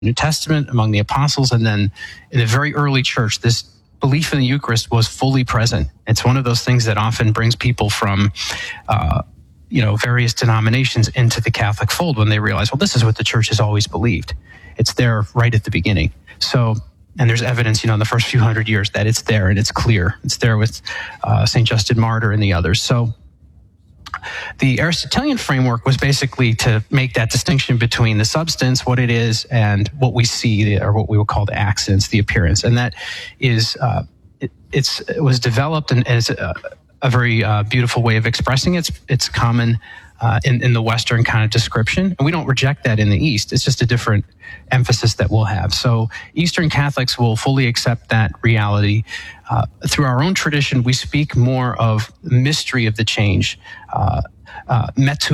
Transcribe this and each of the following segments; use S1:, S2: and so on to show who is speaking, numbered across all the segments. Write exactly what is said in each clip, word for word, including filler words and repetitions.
S1: New Testament, among the apostles, and then in the very early church, this belief in the Eucharist was fully present. It's one of those things that often brings people from, uh, you know, various denominations into the Catholic fold when they realize, well, this is what the church has always believed. It's there right at the beginning. So, and there's evidence, you know, in the first few hundred years that it's there and it's clear. It's there with uh, Saint Justin Martyr and the others. So the Aristotelian framework was basically to make that distinction between the substance, what it is, and what we see, or what we would call the accidents, the appearance. And that is, uh, it, it's, it was developed and as a, a very uh, beautiful way of expressing it. It's, it's common uh, in, in the Western kind of description. And we don't reject that in the East. It's just a different emphasis that we'll have. So Eastern Catholics will fully accept that reality. Uh, through our own tradition, we speak more of the mystery of the change. Uh, uh,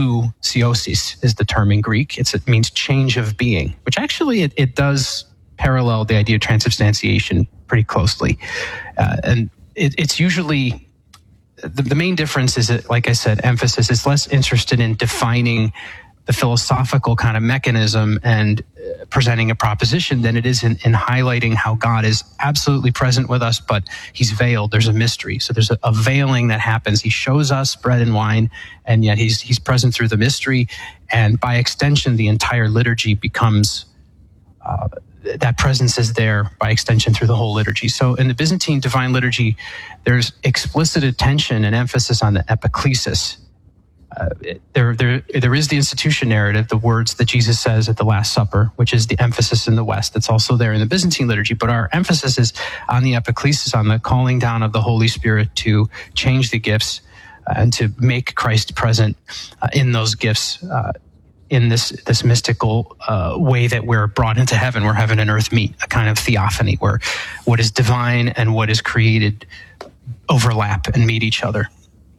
S1: metousiosis is the term in Greek. It's, it means change of being, which actually it, it does parallel the idea of transubstantiation pretty closely. Uh, and it, it's usually, the, the main difference is, that, like I said, emphasis is less interested in defining the philosophical kind of mechanism and uh, presenting a proposition than it is in, in highlighting how God is absolutely present with us, but he's veiled. There's a mystery. So there's a, a veiling that happens. He shows us bread and wine, and yet he's he's present through the mystery. And by extension, the entire liturgy becomes, uh, that presence is there by extension through the whole liturgy. So in the Byzantine Divine Liturgy, there's explicit attention and emphasis on the epiclesis. Uh, there, there, there is the institution narrative, the words that Jesus says at the Last Supper, which is the emphasis in the West. That's also there in the Byzantine liturgy. But our emphasis is on the epiclesis, on the calling down of the Holy Spirit to change the gifts uh, and to make Christ present uh, in those gifts, uh, in this this mystical uh, way that we're brought into heaven, where heaven and earth meet, a kind of theophany, where what is divine and what is created overlap and meet each other.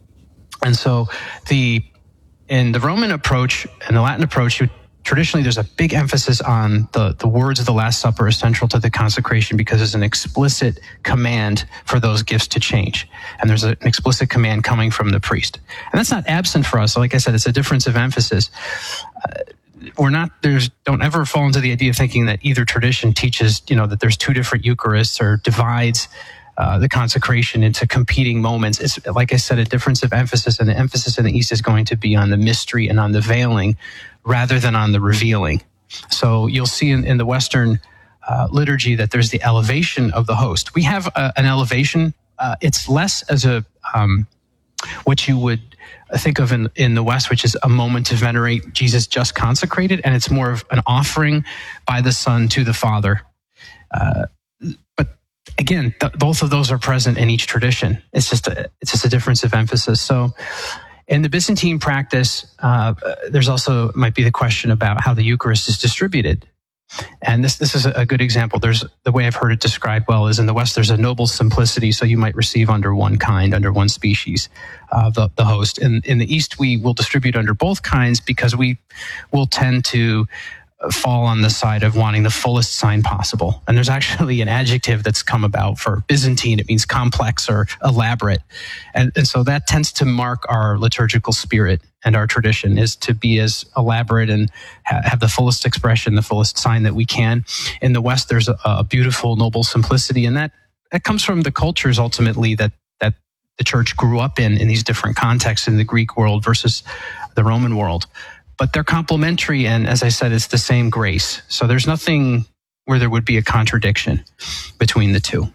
S1: And so the in the Roman approach and the Latin approach, you, traditionally there's a big emphasis on the, the words of the Last Supper is central to the consecration because there's an explicit command for those gifts to change. And there's a, an explicit command coming from the priest. And that's not absent for us. Like I said, it's a difference of emphasis. Uh, we're not, there's, don't ever fall into the idea of thinking that either tradition teaches, you know, that there's two different Eucharists or divides Uh, the consecration into competing moments. It's, like I said, a difference of emphasis, and the emphasis in the East is going to be on the mystery and on the veiling rather than on the revealing. So you'll see in, in the Western uh, liturgy that there's the elevation of the host. We have a, an elevation. Uh, it's less as a um, what you would think of in, in the West, which is a moment to venerate Jesus just consecrated, and it's more of an offering by the Son to the Father. Uh, but Again, th- both of those are present in each tradition. It's just a, it's just a difference of emphasis. So in the Byzantine practice, uh, there's also might be the question about how the Eucharist is distributed. And this this is a good example. There's the way I've heard it described well is in the West, there's a noble simplicity. So you might receive under one kind, under one species, uh, the, the host. In, in the East, we will distribute under both kinds because we will tend to fall on the side of wanting the fullest sign possible. And there's actually an adjective that's come about for Byzantine. It means complex or elaborate. And, and so that tends to mark our liturgical spirit and our tradition is to be as elaborate and ha- have the fullest expression, the fullest sign that we can. In the West, there's a, a beautiful, noble simplicity. And that, that comes from the cultures ultimately that, that the church grew up in, in these different contexts in the Greek world versus the Roman world. But they're complementary, and as I said, it's the same grace. So there's nothing where there would be a contradiction between the two.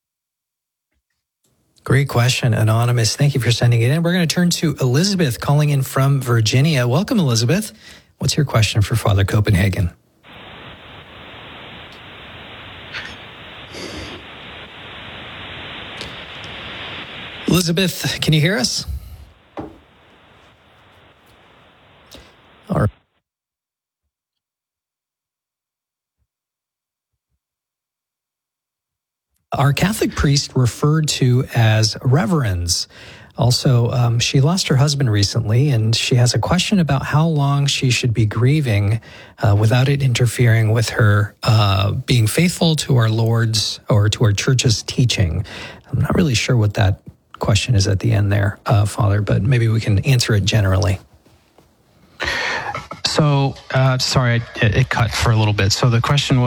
S2: Great question, Anonymous. Thank you for sending it in. We're going to turn to Elizabeth calling in from Virginia. Welcome, Elizabeth. What's your question for Father Copenhagen? Elizabeth, can you hear us? All right. Our Catholic priest referred to as reverends. Also, um, she lost her husband recently, and she has a question about how long she should be grieving uh, without it interfering with her uh, being faithful to our Lord's or to our church's teaching. I'm not really sure what that question is at the end there, uh, Father, but maybe we can answer it generally.
S1: So, uh, sorry, it, it cut for a little bit. So the question was,